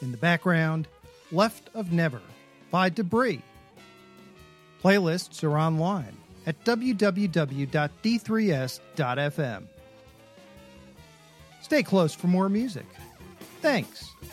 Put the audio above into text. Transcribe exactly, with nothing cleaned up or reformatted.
In the background, Left of Never by Debris. Playlists are online at w w w dot d three s dot f m. Stay close for more music. Thanks.